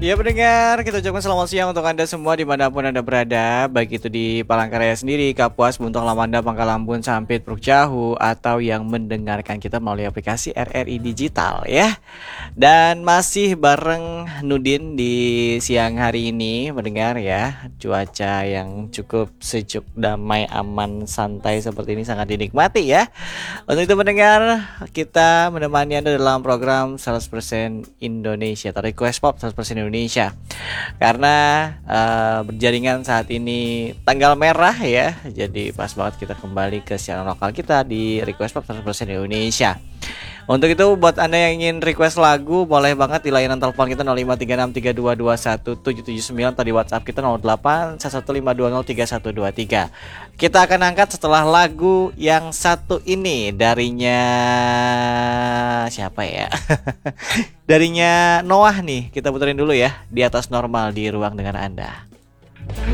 Ya pendengar, kita ucapkan selamat siang untuk Anda semua dimanapun Anda berada. Baik itu di Palangkaraya sendiri, Kapuas, Buntong, Lamanda, Pangkalambun, Sampit, Pruk Jahu, atau yang mendengarkan kita melalui aplikasi RRI Digital ya. Dan masih bareng Nudin di siang hari ini mendengar ya. Cuaca yang cukup sejuk, damai, aman, santai seperti ini sangat dinikmati ya. Untuk itu mendengar, kita menemani Anda dalam program 100% Indonesia atau Request Pop 100% Indonesia. Karena berjaringan saat ini tanggal merah ya. Jadi pas banget kita kembali ke siaran lokal kita di Request Pop 100% Indonesia. Untuk itu buat Anda yang ingin request lagu, boleh banget di layanan telepon kita 053632217779 atau di WhatsApp kita 081115203123. Kita akan angkat setelah lagu yang satu ini darinya siapa ya? Darinya Noah nih. Kita puterin dulu ya, Di Atas Normal di ruang dengan Anda.